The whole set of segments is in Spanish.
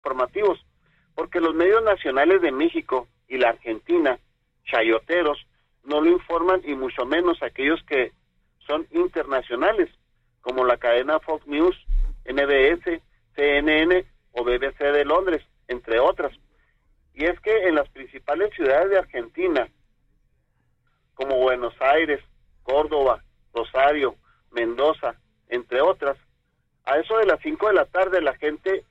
informativos, porque los medios nacionales de México y la Argentina, chayoteros, no lo informan, y mucho menos aquellos que son internacionales, como la cadena Fox News, NBS, CNN o BBC de Londres, entre otras. Y es que en las principales ciudades de Argentina, como Buenos Aires, Córdoba, Rosario, Mendoza, entre otras, a eso de las 5 de la tarde la gente,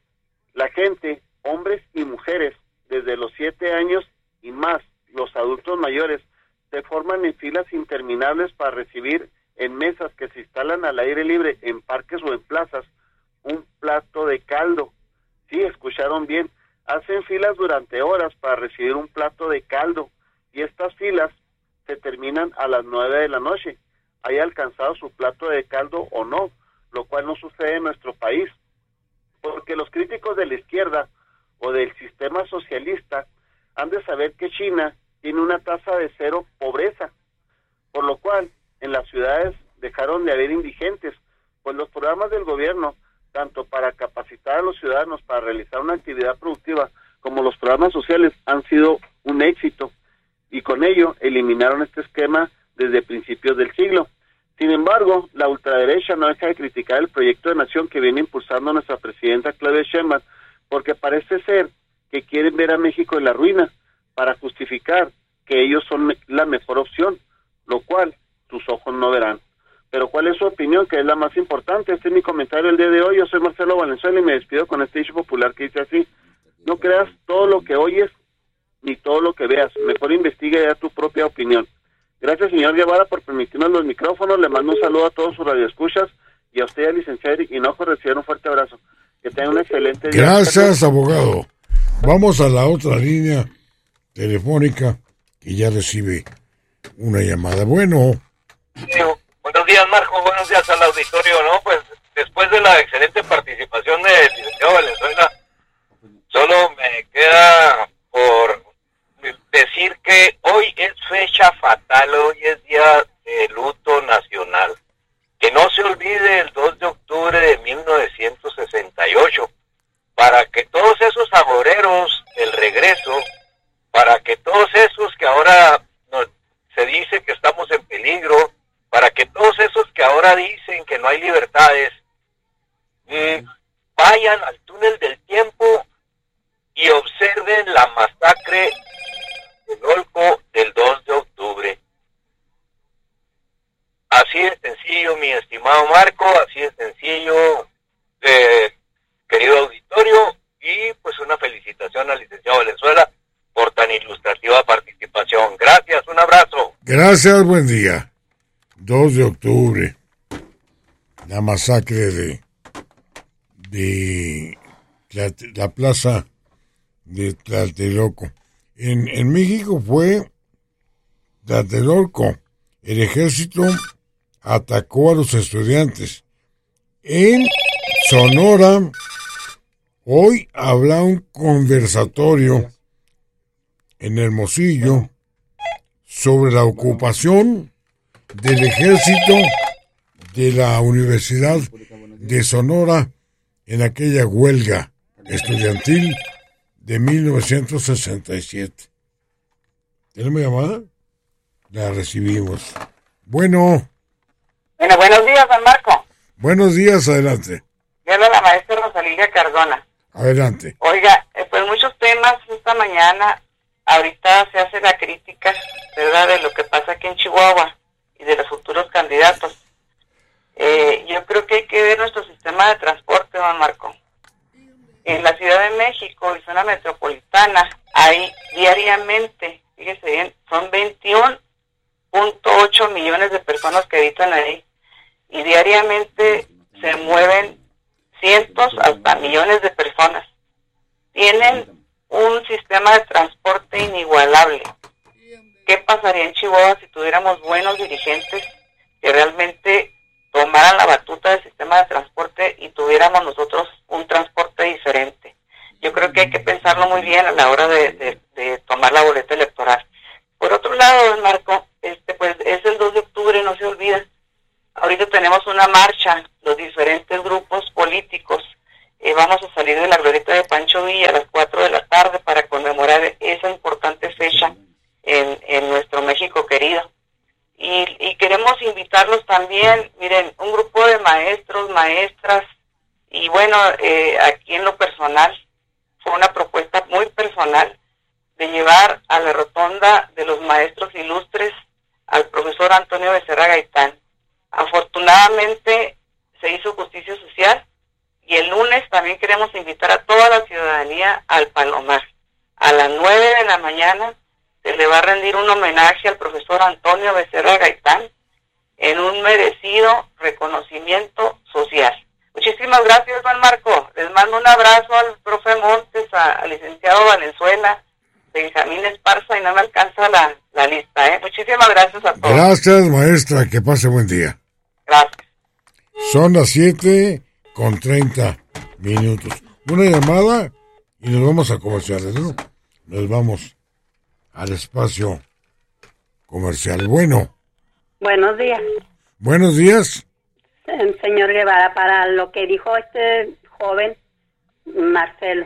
hombres y mujeres, desde los 7 años y más, los adultos mayores, se forman en filas interminables para recibir en mesas que se instalan al aire libre en parques o en plazas un plato de caldo. Sí, escucharon bien, hacen filas durante horas para recibir un plato de caldo, y estas filas se terminan a las 9 de la noche, haya alcanzado su plato de caldo o no, lo cual no sucede en nuestro país, porque los críticos de la izquierda o del sistema socialista han de saber que China tiene una tasa de cero pobreza, por lo cual en las ciudades dejaron de haber indigentes, pues los programas del gobierno, tanto para capacitar a los ciudadanos para realizar una actividad productiva, como los programas sociales, han sido un éxito, y con ello eliminaron este esquema desde principios del siglo. Sin embargo, la ultraderecha no deja de criticar el proyecto de nación que viene impulsando nuestra presidenta Claudia Sheinbaum, porque parece ser que quieren ver a México en la ruina para justificar que ellos son la mejor opción, lo cual tus ojos no verán. Pero ¿cuál es su opinión? Que es la más importante. Este es mi comentario el día de hoy. Yo soy Marcelo Valenzuela y me despido con este dicho popular que dice así: no creas todo lo que oyes ni todo lo que veas, mejor investiga y da tu propia opinión. Gracias, señor Guevara, por permitirnos los micrófonos. Le mando un saludo a todos sus radioescuchas, y a usted, licenciado Hinojo, reciban un fuerte abrazo. Que tengan un excelente día. Gracias, abogado. Vamos a la otra línea telefónica que ya recibe una llamada. Bueno. Buenos días, Marco. Buenos días al auditorio, ¿no? Pues después de la excelente participación del licenciado Valenzuela, solo me queda por decir que hoy es fecha fatal, hoy es día de luto nacional. Que no se olvide el 2 de octubre de 1968, para que todos esos agoreros del regreso, para que todos esos que ahora se dice que estamos en peligro, para que todos esos que ahora dicen que no hay libertades, vayan al túnel del tiempo y observen la masacre de Olco del 2 de octubre. Así de sencillo, mi estimado Marco, así de sencillo, querido auditorio, y pues una felicitación al licenciado Valenzuela por tan ilustrativa participación. Gracias, un abrazo. Gracias, buen día. 2 de octubre, la masacre de la plaza de Tlatelolco. En México fue Tlatelolco. El ejército atacó a los estudiantes. En Sonora, hoy habrá un conversatorio en Hermosillo sobre la ocupación del ejército de la Universidad de Sonora en aquella huelga estudiantil de 1967. ¿Tenemos llamada? La recibimos. Bueno, buenos días, don Marco. Buenos días, adelante. Yo hablo la maestra Rosalía Cardona. Adelante. Oiga, pues muchos temas esta mañana. Ahorita se hace la crítica, ¿verdad?, de lo que pasa aquí en Chihuahua y de los futuros candidatos. Yo creo que hay que ver nuestro sistema de transporte, don Marco. En la Ciudad de México y zona metropolitana hay diariamente, fíjese bien, son 21.8 millones de personas que habitan ahí, y diariamente se mueven cientos hasta millones de personas. Tienen un sistema de transporte inigualable. ¿Qué pasaría en Chihuahua si tuviéramos buenos dirigentes que realmente tomaran la batuta del sistema de transporte y tuviéramos nosotros un transporte diferente? Yo creo que hay que pensarlo muy bien a la hora de tomar la boleta electoral. Por otro lado, don Marco, pues es el 2 de octubre, no se olvida. Ahorita tenemos una marcha, los diferentes grupos políticos vamos a salir de la glorieta de Pancho Villa a las 4 de la tarde para conmemorar esa importante fecha en nuestro México querido. Y queremos invitarlos también, miren, un grupo de maestros, maestras, y bueno, aquí en lo personal, fue una propuesta muy personal de llevar a la rotonda de los maestros ilustres al profesor Antonio Becerra Gaitán. Afortunadamente se hizo justicia social y el lunes también queremos invitar a toda la ciudadanía al Palomar. A las 9 de la mañana se le va a rendir un homenaje al profesor Antonio Becerra Gaitán en un merecido reconocimiento social. Muchísimas gracias, Juan Marco. Les mando un abrazo al profe Montes, al licenciado Valenzuela, Benjamín Esparza, y no me alcanza la lista, ¿eh? Muchísimas gracias a todos. Gracias, maestra, que pase buen día. Gracias. Son las 7:30. Una llamada y nos vamos a comerciales, ¿no? Nos vamos al espacio comercial. Bueno. Buenos días. Buenos días. Señor Guevara, para lo que dijo este joven Marcelo,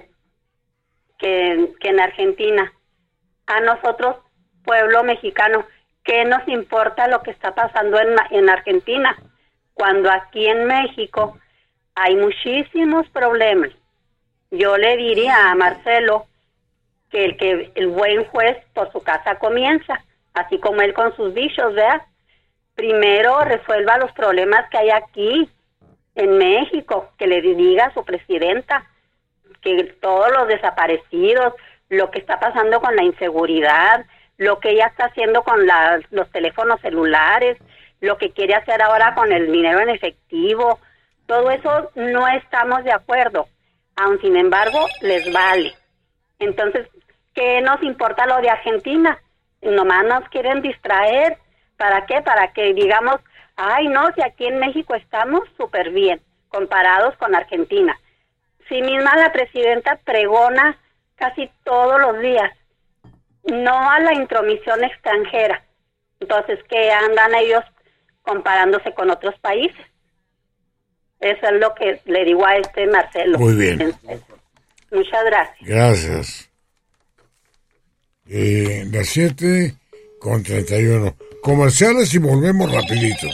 que en Argentina, a nosotros, pueblo mexicano, ¿qué nos importa lo que está pasando en Argentina? Cuando aquí en México hay muchísimos problemas. Yo le diría a Marcelo que el buen juez por su casa comienza, así como él con sus dichos, ¿verdad? Primero resuelva los problemas que hay aquí en México, que le diga a su presidenta que todos los desaparecidos, lo que está pasando con la inseguridad, lo que ella está haciendo con los teléfonos celulares, lo que quiere hacer ahora con el dinero en efectivo, todo eso no estamos de acuerdo, aun sin embargo les vale. Entonces, ¿qué nos importa lo de Argentina? Nomás nos quieren distraer. ¿Para qué? Para que digamos, ay no, si aquí en México estamos súper bien, comparados con Argentina. Sí misma la presidenta pregona casi todos los días, no a la intromisión extranjera. Entonces, ¿qué andan ellos comparándose con otros países? Eso es lo que le digo a este Marcelo. Muy bien. Muchas gracias. Gracias. Las 7:31. Comerciales y volvemos rapidito.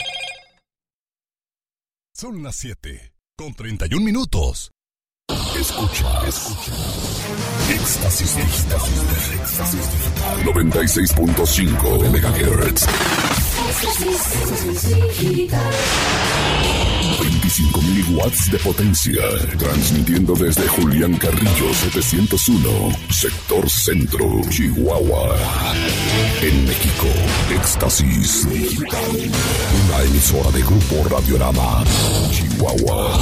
Son las 7:31. Escucha. Éxtasis Digital. 96.5 MHz. 25.000 watts de potencia. Transmitiendo desde Julián Carrillo 701, sector centro, Chihuahua. En México, Éxtasis Digital. Una emisora de Grupo Radiorama, Chihuahua.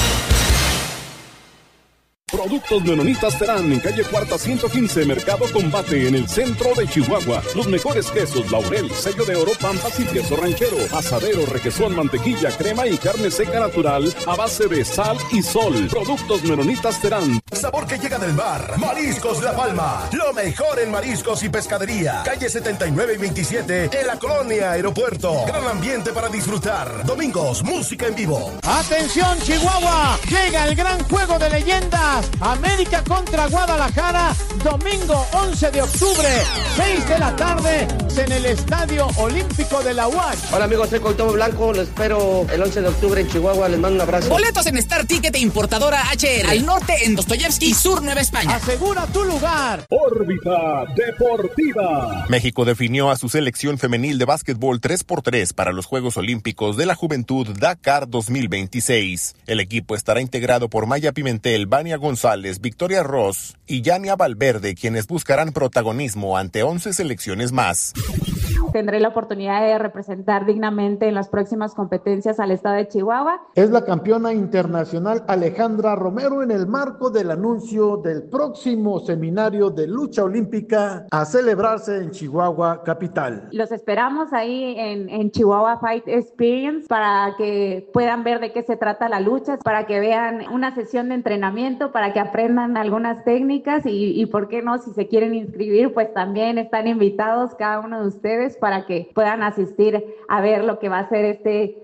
Productos Menonitas Terán en calle Cuarta 115, Mercado Combate, en el centro de Chihuahua. Los mejores quesos, Laurel, Sello de Oro, Pampas y queso ranchero. Asadero, requesón, mantequilla, crema y carne seca natural a base de sal y sol. Productos Menonitas Terán. Sabor que llega del mar. Mariscos La Palma. Lo mejor en mariscos y pescadería. Calle 79 y 27 en la colonia Aeropuerto. Gran ambiente para disfrutar. Domingos, música en vivo. ¡Atención, Chihuahua! Llega el gran juego de leyendas. América contra Guadalajara, domingo 11 de octubre, 6 de la tarde, en el Estadio Olímpico de la UAC. Hola amigos, soy Cuauhtémoc Blanco, los espero el 11 de octubre en Chihuahua, les mando un abrazo. Boletos en Star Ticket e importadora HR, al norte en Dostoyevsky y sur Nueva España. Asegura tu lugar. Órbita Deportiva. México definió a su selección femenil de básquetbol 3x3 para los Juegos Olímpicos de la Juventud Dakar 2026. El equipo estará integrado por Maya Pimentel, Vania González, Victoria Ross y Yania Valverde, quienes buscarán protagonismo ante 11 selecciones más. Tendré la oportunidad de representar dignamente en las próximas competencias al estado de Chihuahua. Es la campeona internacional Alejandra Romero en el marco del anuncio del próximo seminario de lucha olímpica a celebrarse en Chihuahua capital. Los esperamos ahí en Chihuahua Fight Experience para que puedan ver de qué se trata la lucha, para que vean una sesión de entrenamiento, para que aprendan algunas técnicas y por qué no, si se quieren inscribir, pues también están invitados cada uno de ustedes para que puedan asistir a ver lo que va a ser este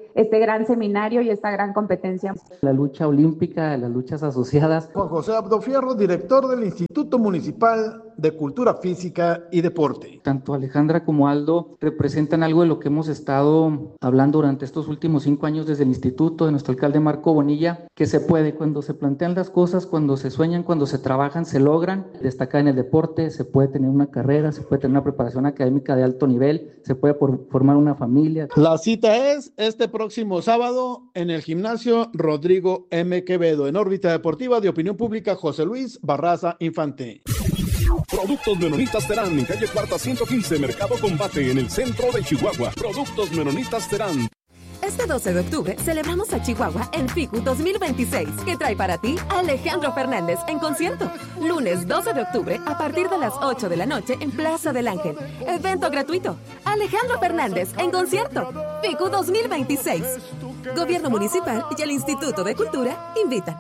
este gran seminario y esta gran competencia. La lucha olímpica, las luchas asociadas. Juan José Abdo Fierro, director del Instituto Municipal de Cultura Física y Deporte. Tanto Alejandra como Aldo representan algo de lo que hemos estado hablando durante estos últimos 5 años desde el instituto, de nuestro alcalde Marco Bonilla, que se puede, cuando se plantean las cosas, cuando se sueñan, cuando se trabajan, se logran. Destacar en el deporte, se puede tener una carrera, se puede tener una preparación académica de alto nivel, se puede formar una familia. La cita es este próximo sábado en el gimnasio Rodrigo M. Quevedo, en órbita deportiva de opinión pública José Luis Barraza Infante. Productos Menonitas Terán, en calle Cuarta 115, Mercado Combate, en el centro de Chihuahua. Productos Menonitas Terán. Este 12 de octubre celebramos a Chihuahua en FICU 2026, que trae para ti a Alejandro Fernández en concierto. Lunes 12 de octubre a partir de las 8 de la noche en Plaza del Ángel. Evento gratuito. Alejandro Fernández en concierto. FICU 2026. Gobierno Municipal y el Instituto de Cultura invitan.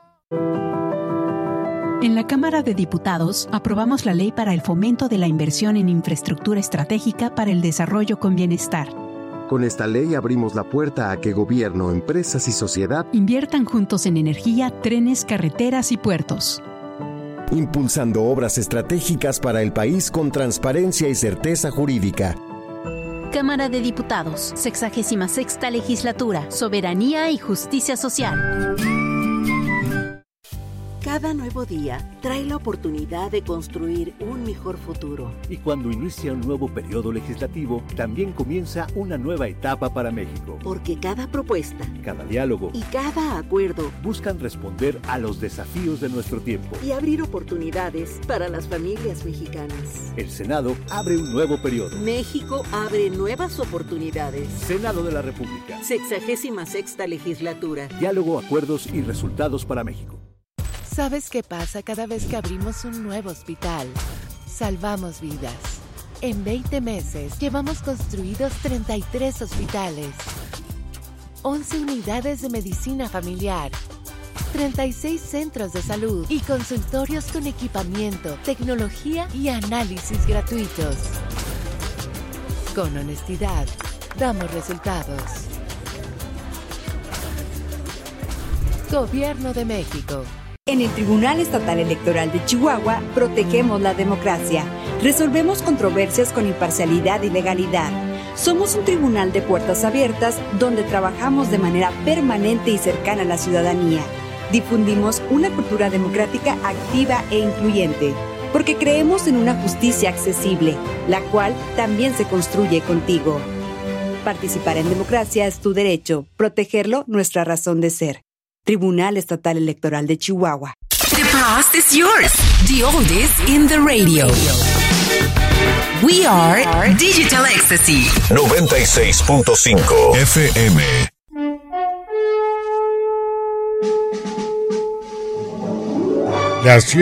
En la Cámara de Diputados aprobamos la ley para el fomento de la inversión en infraestructura estratégica para el desarrollo con bienestar. Con esta ley abrimos la puerta a que gobierno, empresas y sociedad inviertan juntos en energía, trenes, carreteras y puertos. Impulsando obras estratégicas para el país con transparencia y certeza jurídica. Cámara de Diputados, 66ª Legislatura, Soberanía y Justicia Social. Cada nuevo día trae la oportunidad de construir un mejor futuro. Y cuando inicia un nuevo periodo legislativo, también comienza una nueva etapa para México. Porque cada propuesta, cada diálogo y cada acuerdo buscan responder a los desafíos de nuestro tiempo y abrir oportunidades para las familias mexicanas. El Senado abre un nuevo periodo. México abre nuevas oportunidades. Senado de la República. 66ª Legislatura. Diálogo, acuerdos y resultados para México. ¿Sabes qué pasa cada vez que abrimos un nuevo hospital? Salvamos vidas. En 20 meses llevamos construidos 33 hospitales, 11 unidades de medicina familiar, 36 centros de salud y consultorios con equipamiento, tecnología y análisis gratuitos. Con honestidad, damos resultados. Gobierno de México. En el Tribunal Estatal Electoral de Chihuahua protegemos la democracia, resolvemos controversias con imparcialidad y legalidad. Somos un tribunal de puertas abiertas donde trabajamos de manera permanente y cercana a la ciudadanía. Difundimos una cultura democrática activa e incluyente, porque creemos en una justicia accesible, la cual también se construye contigo. Participar en democracia es tu derecho, protegerlo nuestra razón de ser. Tribunal Estatal Electoral de Chihuahua. The past is yours. The oldies in the radio. We are Digital Ecstasy. 96.5 FM. Las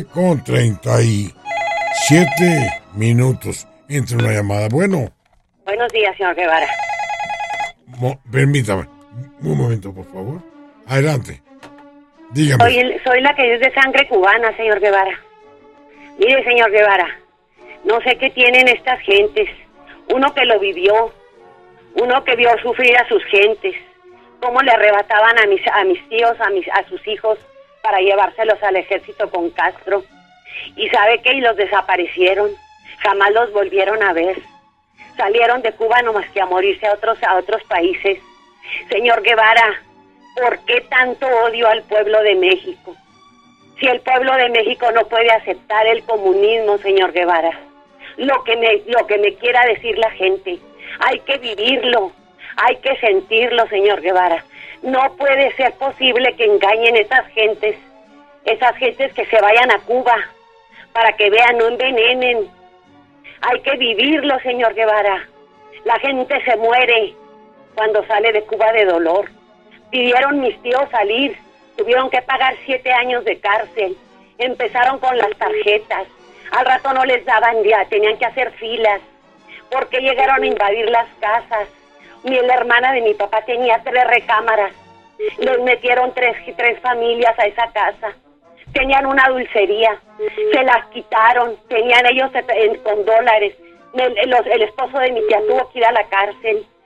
7:37. Entra una llamada. Bueno. Buenos días, señor Guevara. Permítame. Un momento, por favor. Adelante. Dígame. Soy la que es de sangre cubana, señor Guevara. Mire, señor Guevara, no sé qué tienen estas gentes. Uno que lo vivió, uno que vio sufrir a sus gentes, cómo le arrebataban a mis tíos, a sus hijos, para llevárselos al ejército con Castro. Y sabe qué, y los desaparecieron, jamás los volvieron a ver. Salieron de Cuba nomás que a morirse a otros países. Señor Guevara, ¿por qué tanto odio al pueblo de México? Si el pueblo de México no puede aceptar el comunismo, señor Guevara. Lo que me quiera decir la gente, hay que vivirlo, hay que sentirlo, señor Guevara. No puede ser posible que engañen esas gentes que se vayan a Cuba, para que vean, no envenenen. Hay que vivirlo, señor Guevara. La gente se muere cuando sale de Cuba de dolor. Pidieron mis tíos salir, tuvieron que pagar 7 años de cárcel. Empezaron con las tarjetas, al rato no les daban ya, tenían que hacer filas, porque llegaron a invadir las casas. La hermana de mi papá tenía 3 recámaras, les metieron tres familias a esa casa. Tenían una dulcería, se las quitaron, tenían ellos con dólares. El esposo de mi tía tuvo que ir a la cárcel.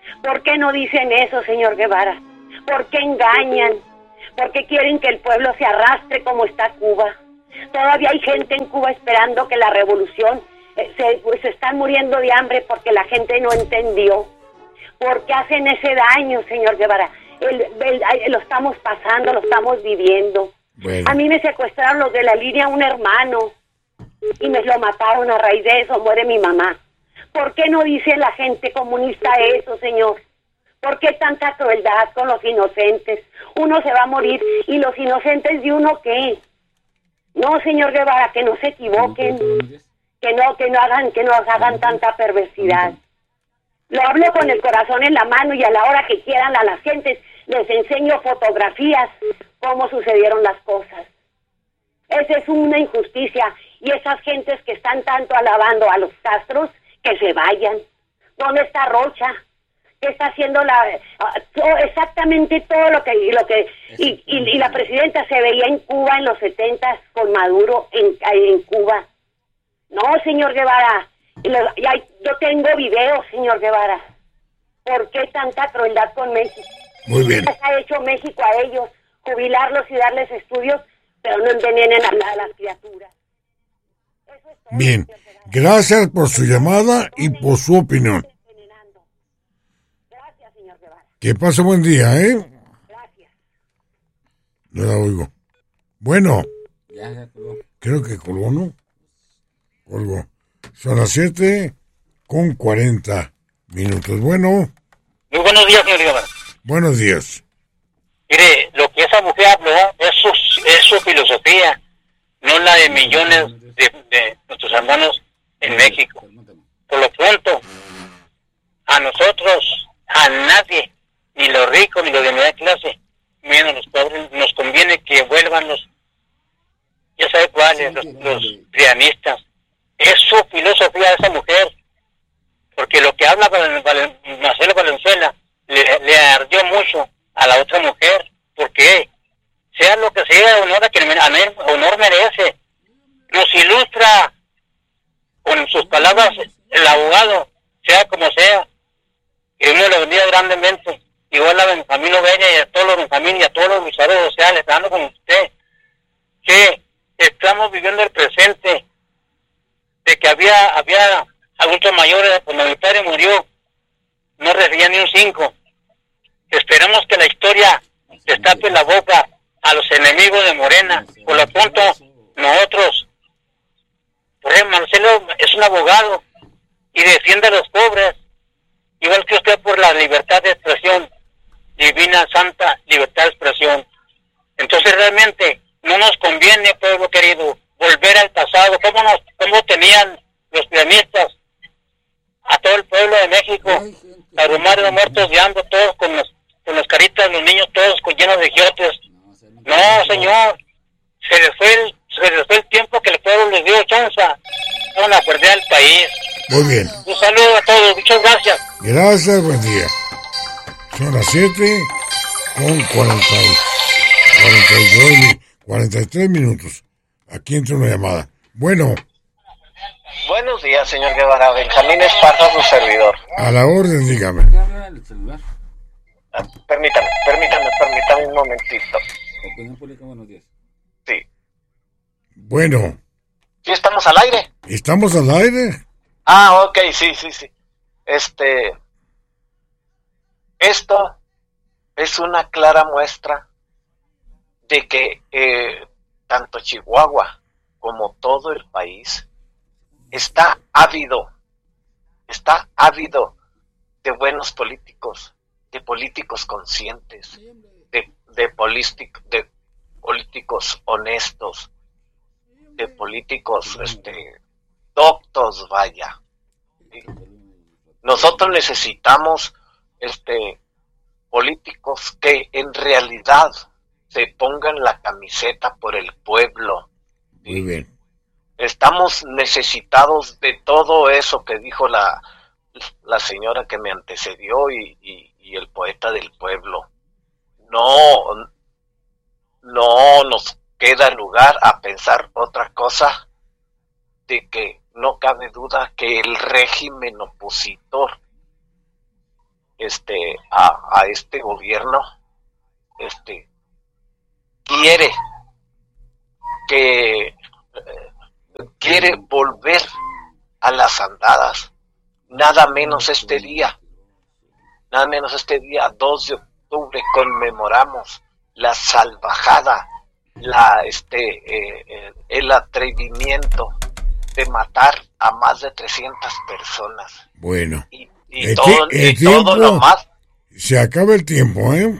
¿Por qué no dicen eso, señor Guevara? ¿Por qué engañan? ¿Por qué quieren que el pueblo se arrastre como está Cuba? Todavía hay gente en Cuba esperando que la revolución se están muriendo de hambre porque la gente no entendió. ¿Por qué hacen ese daño, señor Guevara? Lo estamos pasando, lo estamos viviendo. Bueno. A mí me secuestraron los de la línea un hermano y me lo mataron. A raíz de eso muere mi mamá. ¿Por qué no dice la gente comunista eso, señor? ¿Por qué tanta crueldad con los inocentes? Uno se va a morir y los inocentes de uno, ¿qué? No, señor Guevara, que no se equivoquen, que no hagan tanta perversidad. Lo hablo con el corazón en la mano y a la hora que quieran a las gentes les enseño fotografías cómo sucedieron las cosas. Esa es una injusticia y esas gentes que están tanto alabando a los Castros, que se vayan. ¿Dónde está Rocha? ¿Qué está haciendo exactamente todo lo que y la presidenta se veía en Cuba en los 70s con Maduro en Cuba? No, señor Guevara, yo tengo videos, señor Guevara. ¿Por qué tanta crueldad con México? Muy bien. ¿Qué ha hecho México a ellos? Jubilarlos y darles estudios, pero no envenenen a las criaturas. Bien, gracias por su llamada y por su opinión. Que pase buen día, ¿eh? Gracias. No la oigo. Bueno. Creo que colgó, ¿no? Colgó. Son las 7:40. Bueno. Muy buenos días, señor Guevara. Buenos días. Mire, lo que esa mujer habló es su filosofía, no la de millones de nuestros hermanos en México. Por lo pronto, a nosotros, a nadie, ni los ricos ni los de media clase, menos los pobres, nos conviene que vuelvan ya sabe cuáles, los prianistas. Es su filosofía de esa mujer, porque lo que habla Marcelo Valenzuela le ardió mucho a la otra mujer, porque sea lo que sea, honor merece. Nos ilustra con sus palabras el abogado, sea como sea, que Dios lo bendiga grandemente, igual a Benjamín Oveña y a todos los Benjamín y a todos los luchadores sociales, estando con usted, que estamos viviendo el presente, de que había adultos mayores, cuando mi padre murió, no recibía ni un 5. Esperemos que la historia destape la boca a los enemigos de Morena. Por lo pronto, nosotros, Marcelo es un abogado y defiende a los pobres, igual que usted, por la libertad de expresión, divina, santa libertad de expresión. Entonces realmente no nos conviene, pueblo querido, volver al pasado, cómo tenían los pianistas a todo el pueblo de México, arrumados, muertos de hambre, todos con las caritas, los niños todos llenos de giotes. No, señor, se les fue el tiempo que el pueblo les dio chance. Van a perder al país. Muy bien. Un saludo a todos, muchas gracias. Gracias, buen día. Son las 7:43 minutos. Aquí entra una llamada. Bueno. Buenos días, señor Guevara. Benjamín Esparza, su servidor. A la orden, dígame. Permítame un momentito. Sí. Bueno. ¿Sí estamos al aire? ¿Estamos al aire? Ah, ok, sí. Esto es una clara muestra de que tanto Chihuahua como todo el país está ávido de buenos políticos, de políticos conscientes, de políticos honestos, de políticos doctos, vaya. Nosotros necesitamos políticos que en realidad se pongan la camiseta por el pueblo. Muy bien. Estamos necesitados de todo eso que dijo la señora que me antecedió y el poeta del pueblo. No nos queda lugar a pensar otra cosa, de que no cabe duda que el régimen opositor a este gobierno, quiere volver a las andadas, nada menos este día, 2 de octubre, conmemoramos la salvajada, el atrevimiento de matar a más de 300 personas. Bueno, y todo lo más. Se acaba el tiempo, ¿eh?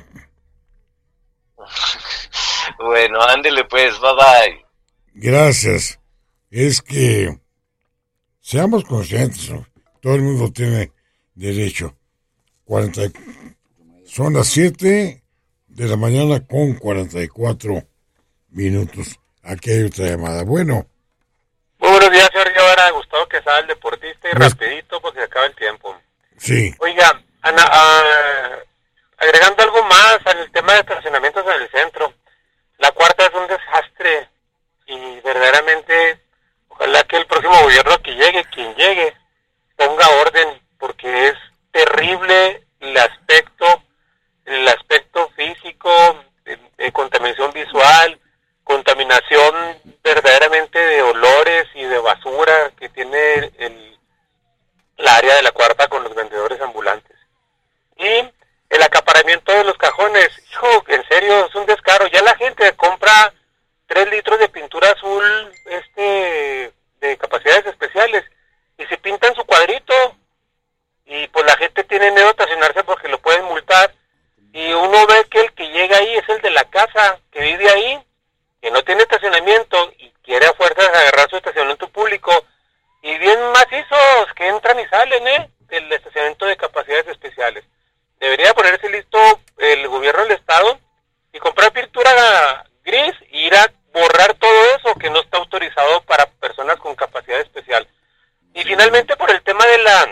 Bueno, ándele pues, bye bye. Gracias. Es que seamos conscientes, ¿no? Todo el mundo tiene derecho. Son las 7 de la mañana con 44 minutos. Aquí hay otra llamada. Bueno. Muy buenos días, señor Guevara. Gustavo Quesada, el deportista, y rapidito porque se acaba el tiempo. Sí. Oiga, agregando algo más al tema de estacionamientos en el centro. La cuarta es un desastre y verdaderamente ojalá que el próximo gobierno que llegue, quien llegue, ponga orden, porque es terrible el aspecto físico, de contaminación visual, contaminación verdaderamente de olores y de basura que tiene la área de la cuarta con los vendedores ambulantes. Y el acaparamiento de los cajones, hijo, en serio, es un descaro. Ya la gente compra 3 litros de pintura azul de capacidades especiales y se pintan su cuadrito, y pues la gente tiene miedo a estacionarse porque lo pueden multar, y uno ve que el que llega ahí es el de la casa, que vive ahí, que no tiene estacionamiento y quiere a fuerzas agarrar su estacionamiento público, y bien macizos que entran y salen del estacionamiento de capacidades especiales. Debería ponerse listo el gobierno del estado y comprar pintura gris y ir a borrar todo eso que no está autorizado para personas con capacidad especial. Y finalmente, por el tema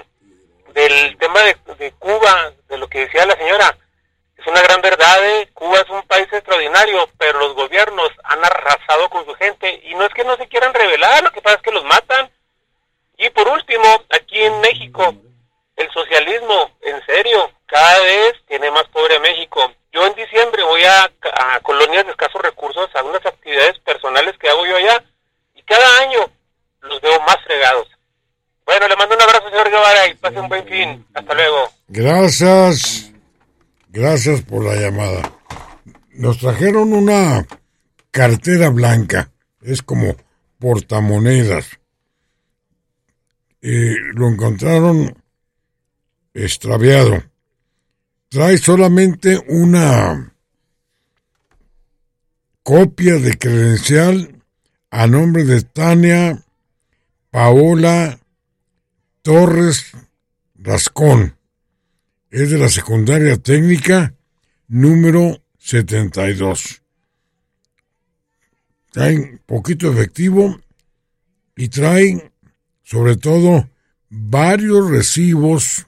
del tema de Cuba, de lo que decía la señora, es una gran verdad. Cuba es un país extraordinario, pero los gobiernos han arrasado con su gente, y no es que no se quieran rebelar, lo que pasa es que los matan. Y por último, aquí en México, el socialismo, en serio, cada vez tiene más pobre a México. Yo en diciembre voy a colonias de escasos recursos, a unas actividades personales que hago yo allá, y cada año los veo más fregados. Bueno, le mando un abrazo, señor Guevara, y pase un buen fin. Hasta luego. Gracias por la llamada. Nos trajeron una cartera blanca, es como portamonedas. Lo encontraron extraviado. Trae solamente una copia de credencial a nombre de Tania Paola Torres Rascón. Es de la secundaria técnica número 72. Trae poquito efectivo y trae sobre todo varios recibos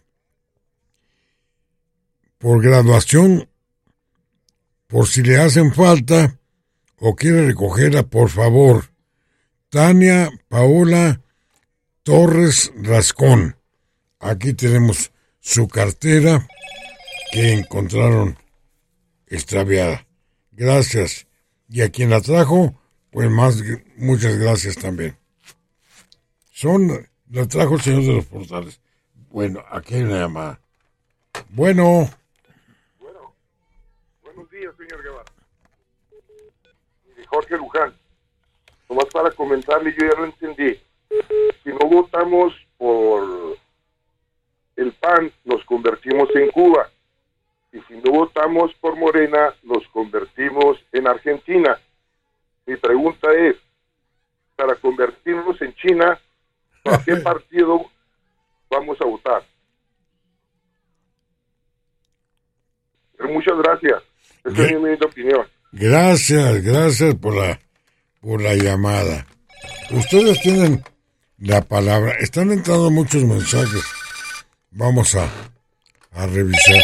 por graduación, por si le hacen falta o quiere recogerla, por favor. Tania Paola Torres Rascón. Aquí tenemos su cartera que encontraron extraviada. Gracias. Y a quien la trajo, pues muchas gracias también. La trajo el señor de los portales. Bueno, aquí hay una llamada. Bueno. Buenos días, señor Guevara. Jorge Luján. Nomás para comentarle, yo ya lo entendí. Si no votamos por el PAN, nos convertimos en Cuba. Y si no votamos por Morena, nos convertimos en Argentina. Mi pregunta es, para convertirnos en China, ¿para qué partido vamos a votar? Pero muchas gracias. Esa es mi opinión. Gracias por la llamada. Ustedes tienen la palabra. Están entrando muchos mensajes. Vamos a revisar.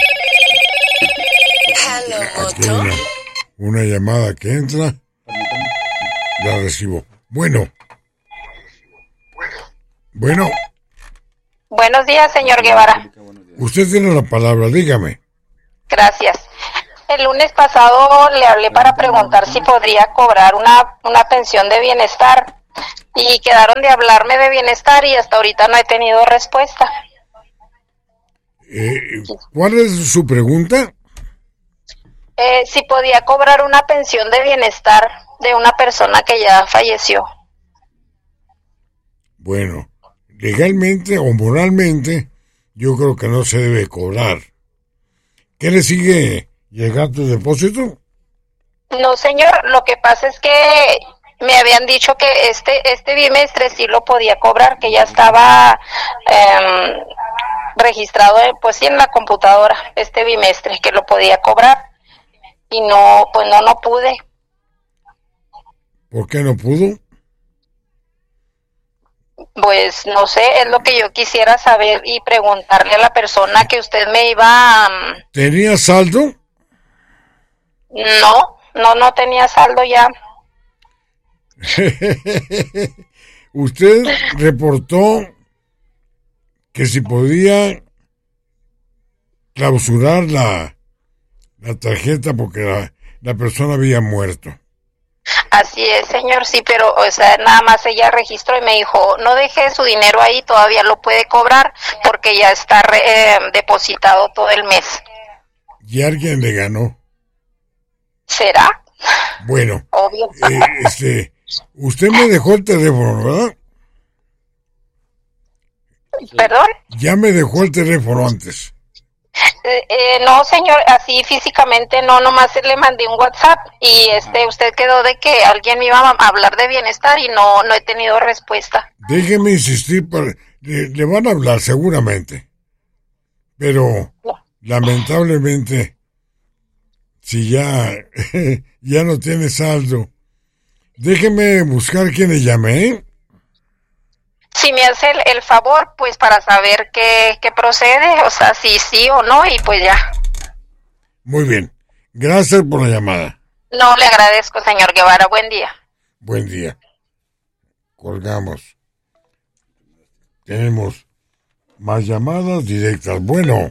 Aquí hay una llamada que entra. La recibo. Bueno. Buenos días, señor Guevara. Usted tiene la palabra, dígame. Gracias. El lunes pasado le hablé para preguntar si podría cobrar una pensión de bienestar y quedaron de hablarme de bienestar y hasta ahorita no he tenido respuesta. ¿Cuál es su pregunta? Si podía cobrar una pensión de bienestar de una persona que ya falleció. Bueno, legalmente o moralmente, yo creo que no se debe cobrar. ¿Qué le sigue llegando tu depósito? No, señor, lo que pasa es que me habían dicho que este bimestre sí lo podía cobrar, que ya estaba registrado pues sí en la computadora este bimestre, que lo podía cobrar. Y no, pues no pude. ¿Por qué no pudo? Pues no sé, es lo que yo quisiera saber y preguntarle a la persona que usted me iba a... ¿Tenía saldo? No tenía saldo ya. Usted reportó que si podía clausurar la tarjeta porque la persona había muerto. Así es, señor, sí, pero o sea, nada más ella registró y me dijo, no deje su dinero ahí, todavía lo puede cobrar porque ya está depositado todo el mes. ¿Y alguien le ganó? ¿Será? Bueno, obvio. Usted me dejó el teléfono, ¿verdad? ¿Perdón? Ya me dejó el teléfono antes. No, señor, así físicamente no, nomás le mandé un WhatsApp y usted quedó de que alguien me iba a hablar de bienestar y no he tenido respuesta. Déjeme insistir, le van a hablar seguramente, pero lamentablemente si ya no tiene saldo, déjeme buscar quién le llame, ¿eh? Si me hace el favor, pues para saber qué procede, o sea, si sí o no, y pues ya. Muy bien. Gracias por la llamada. No, le agradezco, señor Guevara. Buen día. Buen día. Colgamos. Tenemos más llamadas directas. Bueno.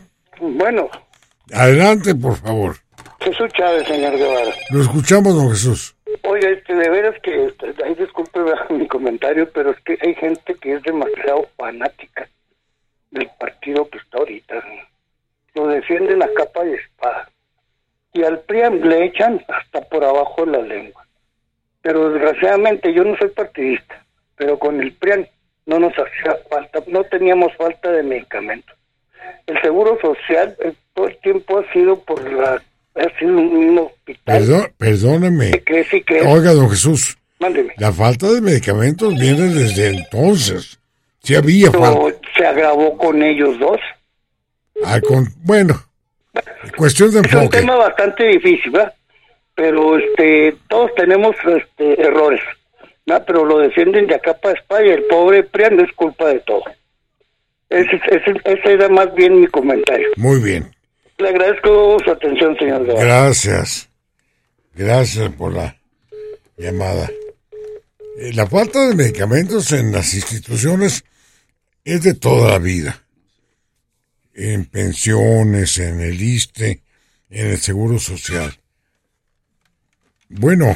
Adelante, por favor. Jesús Chávez, señor Guevara. Lo escuchamos, don Jesús. Oiga, de veras que, ay, disculpe mi comentario, pero es que hay gente que es demasiado fanática del partido que está ahorita. Lo defienden a capa y espada. Y al PRI le echan hasta por abajo la lengua. Pero desgraciadamente yo no soy partidista, pero con el PRI no nos hacía falta, no teníamos falta de medicamentos. El seguro social todo el tiempo ha sido un hospital. Perdóneme. ¿Cree? Oiga, don Jesús. Mándeme. La falta de medicamentos viene desde entonces. Sí había falta. Se agravó con ellos dos. Bueno, cuestión de enfoque. Es un tema bastante difícil, ¿verdad? Pero todos tenemos errores, ¿verdad? Pero lo defienden de acá para España. El pobre Prián es culpa de todo. Ese era más bien mi comentario. Muy bien. Le agradezco su atención, señor Guevara. Gracias por la llamada. La falta de medicamentos en las instituciones es de toda la vida. En pensiones, en el ISSSTE, en el Seguro Social. Bueno.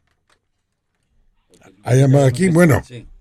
¿Hay llamada aquí? Bueno.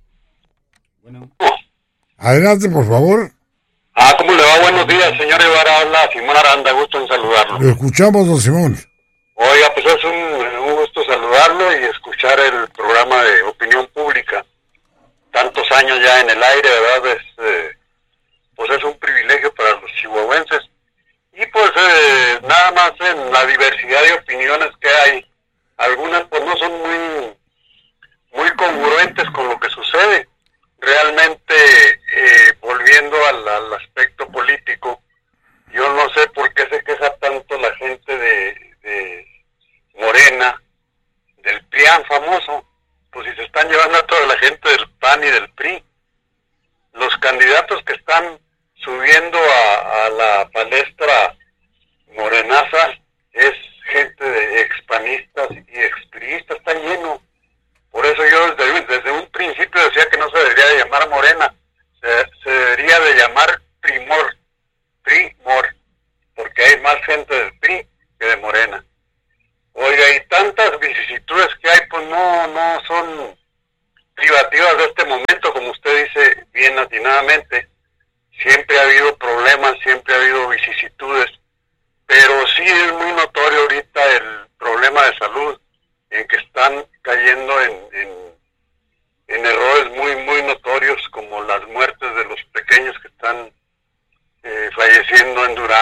Adelante, por favor. ¿Cómo le va? Buenos días, señor Guevara. Habla Simón Aranda, gusto en saludarlo. Lo escuchamos, don Simón. Oiga, pues es un gusto saludarlo y escuchar el programa de opinión pública. Tantos años ya en el aire, ¿verdad? Pues es un privilegio para los chihuahuenses. Y pues nada más en la diversidad de opiniones que hay, algunas pues no son muy congruentes con lo que sucede. Realmente, volviendo al aspecto político, yo no sé por qué se queja tanto la gente de Morena, del PRIAN famoso, pues si se están llevando a toda la gente del PAN y del PRI. Los candidatos que están subiendo a la palestra morenaza es gente de expanistas y expriistas, está lleno. Por eso yo desde un principio decía que no se debería de llamar Morena, se debería de llamar PRI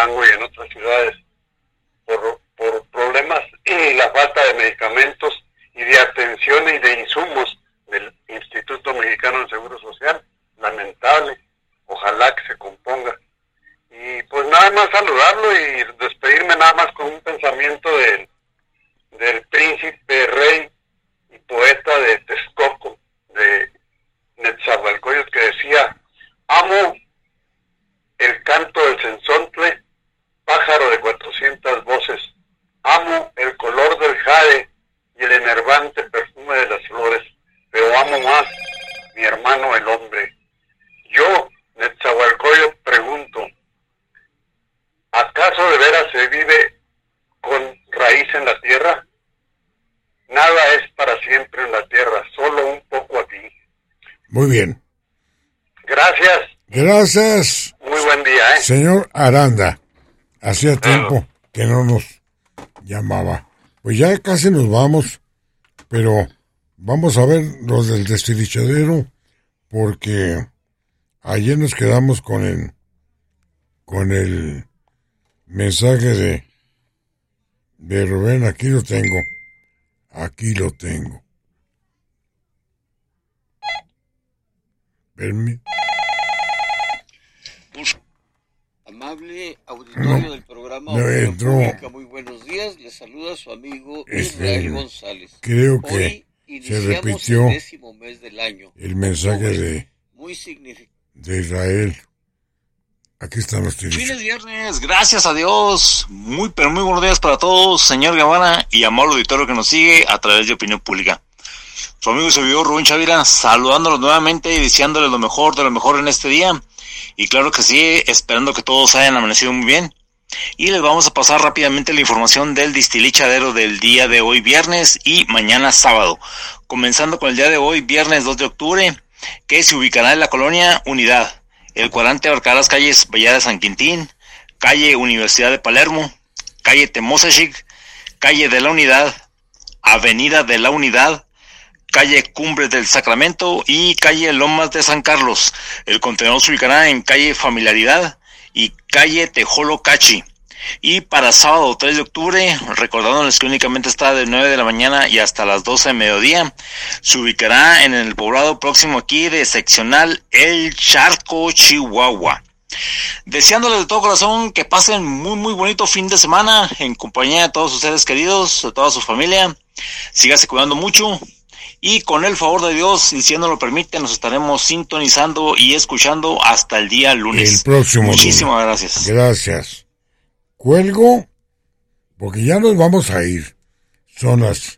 Durango y en otras ciudades por problemas y la falta de medicamentos y de atención y de insumos del Instituto Mexicano del Seguro Social. Lamentable, ojalá que se componga. Y pues nada más saludarlo y despedirme nada más con un pensamiento del príncipe, rey y poeta de Texcoco, de Netzahualcóyotl, que decía: amo el canto del cenzontle, pájaro de 400 voces, amo el color del jade y el enervante perfume de las flores, pero amo más mi hermano el hombre. Yo, Netzahualcóyotl, pregunto: ¿acaso de veras se vive con raíz en la tierra? Nada es para siempre en la tierra, solo un poco aquí. Muy bien. Gracias. Gracias. Muy buen día, Señor Aranda, hacía tiempo que no nos llamaba. Pues ya casi nos vamos, pero vamos a ver los del destilichadero, porque ayer nos quedamos con el mensaje de Rubén. Aquí lo tengo. Amable auditorio del programa Opinión Pública, muy buenos días. Les saluda su amigo Israel González. Creo que hoy se repitió el 10º mes del año. El mensaje de Israel. Aquí están los tiros. Fines viernes, gracias a Dios. Pero muy buenos días para todos, señor Guevara y amable auditorio que nos sigue a través de Opinión Pública. Su amigo y servidor Rubén Chavira, saludándolos nuevamente y deseándoles lo mejor de lo mejor en este día. Y claro que sí, esperando que todos hayan amanecido muy bien. Y les vamos a pasar rápidamente la información del distilichadero del día de hoy viernes y mañana sábado. Comenzando con el día de hoy, viernes 2 de octubre, que se ubicará en la colonia Unidad. El cuadrante abarcará las calles Vallada de San Quintín, calle Universidad de Palermo, calle Temosachic, calle de la Unidad, avenida de la Unidad, calle Cumbres del Sacramento y calle Lomas de San Carlos. El contenedor se ubicará en calle Familiaridad y calle Tejolo Cachi. Y para sábado 3 de octubre, recordándoles que únicamente está de 9 de la mañana y hasta las 12 de mediodía, se ubicará en el poblado próximo aquí de seccional El Charco, Chihuahua. Deseándoles de todo corazón que pasen muy bonito fin de semana en compañía de todos sus seres queridos, de toda su familia. Sígase cuidando mucho y con el favor de Dios, y si nos lo permite, nos estaremos sintonizando y escuchando hasta el día lunes. El próximo Muchísimas lunes. Gracias. Gracias. Cuelgo, porque ya nos vamos a ir. Son las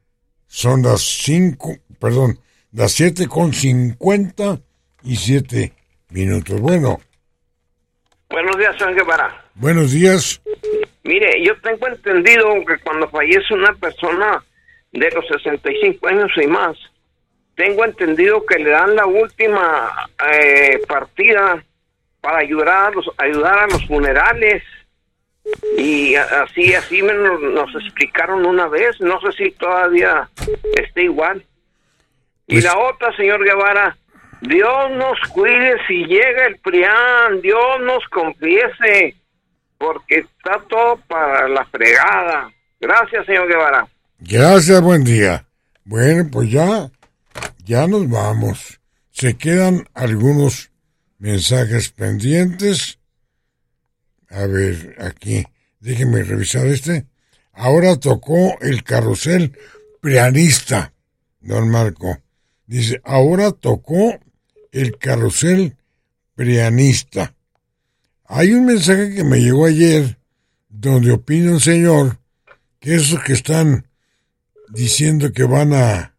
7:57 minutos. Bueno. Buenos días, señor Guevara. Buenos días. Mire, yo tengo entendido que cuando fallece una persona de los 65 años y más, tengo entendido que le dan la última partida para ayudar a los funerales. Y así nos explicaron una vez, no sé si todavía esté igual. Y la otra, señor Guevara, Dios nos cuide si llega el PRIAN, Dios nos confiese, porque está todo para la fregada. Gracias, señor Guevara. Gracias, buen día. Bueno, pues ya nos vamos. Se quedan algunos mensajes pendientes. A ver, aquí, déjenme revisar este. Ahora tocó el carrusel prianista, don Marco. Dice, ahora tocó el carrusel prianista. Hay un mensaje que me llegó ayer, donde opina un señor que esos que están diciendo que van a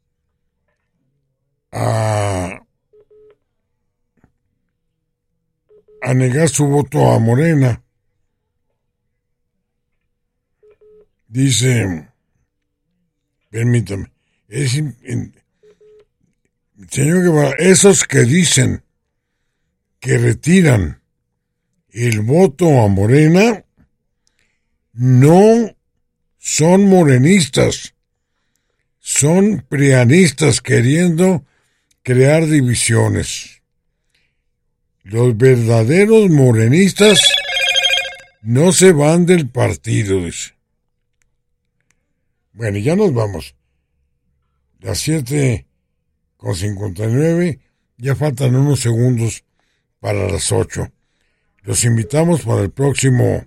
negar su voto a Morena. Dice, permítame, señor Guevara, esos que dicen que retiran el voto a Morena no son morenistas, son prianistas queriendo crear divisiones. Los verdaderos morenistas no se van del partido, dice. Bueno, ya nos vamos. Las 7:59, ya faltan unos segundos para las 8. Los invitamos para el próximo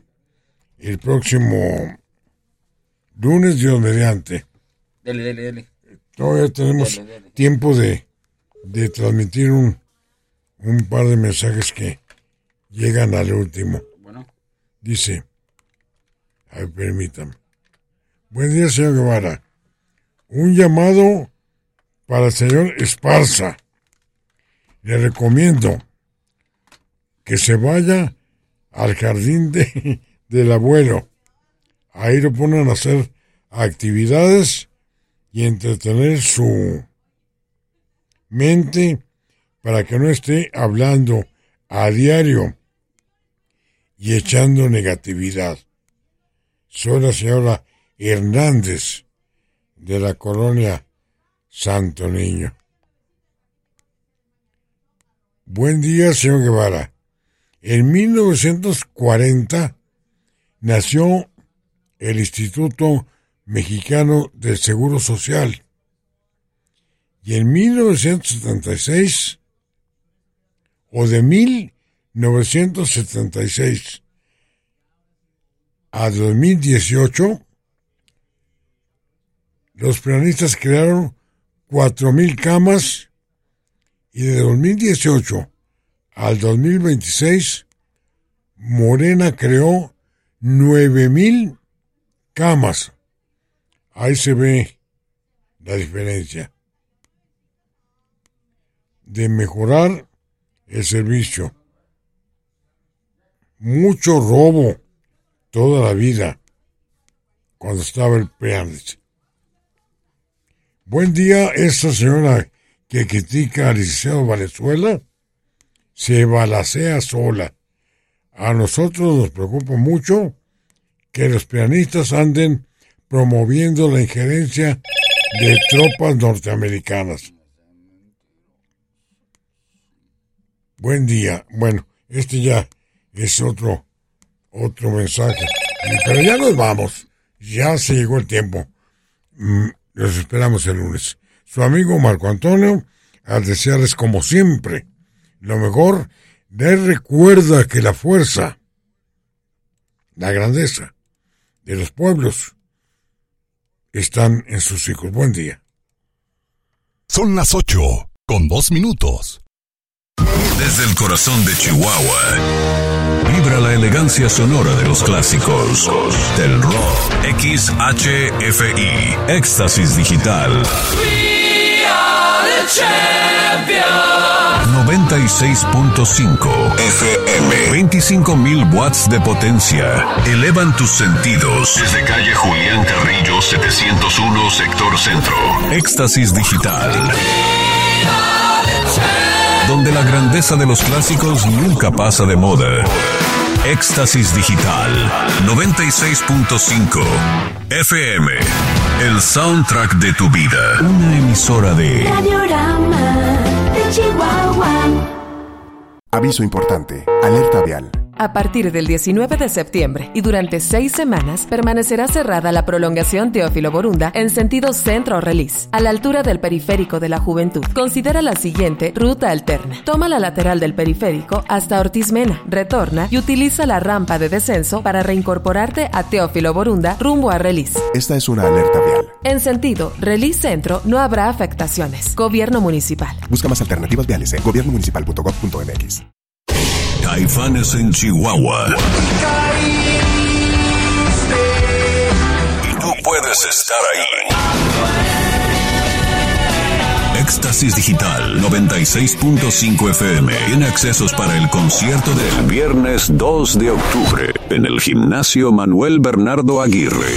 lunes, Dios mediante. Dele. Todavía tenemos tiempo de transmitir un par de mensajes que llegan al último. Bueno. Dice, a ver, permítame. Buen día, señor Guevara. Un llamado para el señor Esparza. Le recomiendo que se vaya al jardín del abuelo. Ahí lo ponen a hacer actividades y entretener su mente para que no esté hablando a diario y echando negatividad. Soy la señora Hernández de la colonia Santo Niño. Buen día, señor Guevara. En 1940 nació el Instituto Mexicano del Seguro Social y en 1976 o de 1976 a 2018 los prianistas crearon 4,000 camas y de 2018 al 2026 Morena creó 9,000 camas. Ahí se ve la diferencia de mejorar el servicio. Mucho robo toda la vida cuando estaba el PRIAN. Buen día, esta señora que critica al licenciado Valenzuela se balacea sola. A nosotros nos preocupa mucho que los pianistas anden promoviendo la injerencia de tropas norteamericanas. Buen día. Bueno, este ya es otro mensaje. Pero ya nos vamos. Ya se llegó el tiempo. Los esperamos el lunes. Su amigo Marco Antonio, al desearles como siempre lo mejor, les recuerda que la fuerza, la grandeza de los pueblos están en sus hijos. Buen día. Son las 8:02. Desde el corazón de Chihuahua, vibra la elegancia sonora de los clásicos del rock. XHFI, Éxtasis Digital. We are the champions. 96.5 FM. 25,000 watts de potencia. Elevan tus sentidos. Desde calle Julián Carrillo, 701, sector centro. Éxtasis Digital. Donde la grandeza de los clásicos nunca pasa de moda. Éxtasis Digital 96.5 FM. El soundtrack de tu vida. Una emisora de Radiorama de Chihuahua. Aviso importante. Alerta vial. A partir del 19 de septiembre y durante 6 semanas permanecerá cerrada la prolongación Teófilo Borunda en sentido centro-Relis, a la altura del Periférico de la Juventud. Considera la siguiente ruta alterna. Toma la lateral del periférico hasta Ortiz Mena, retorna y utiliza la rampa de descenso para reincorporarte a Teófilo Borunda rumbo a Relis. Esta es una alerta vial. En sentido Relis Centro no habrá afectaciones. Gobierno Municipal. Busca más alternativas viales en gobiernomunicipal.gov.mx. Caifanes en Chihuahua. Y tú puedes estar ahí. Éxtasis Digital 96.5 FM. Tiene accesos para el concierto del viernes 2 de octubre en el Gimnasio Manuel Bernardo Aguirre.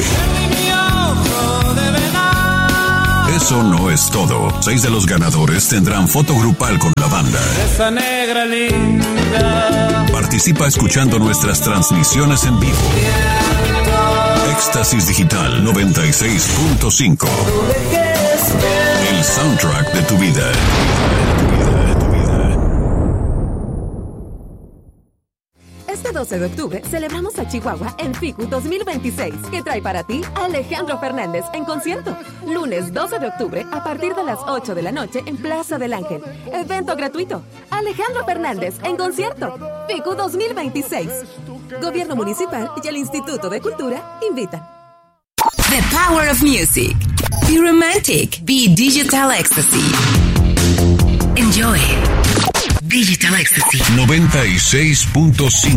Eso no es todo. 6 de los ganadores tendrán foto grupal con la banda. Esa negra linda. Participa escuchando nuestras transmisiones en vivo. Éxtasis Digital 96.5. El soundtrack de tu vida. Este 12 de octubre celebramos a Chihuahua en FICU 2026, que trae para ti a Alejandro Fernández en concierto. Lunes 12 de octubre a partir de las 8 de la noche en Plaza del Ángel. Evento gratuito. Alejandro Fernández en concierto. FICU 2026. Gobierno Municipal y el Instituto de Cultura invitan. The power of music. Be romantic. Be digital ecstasy. Enjoy. Digital Ecstasy 96.5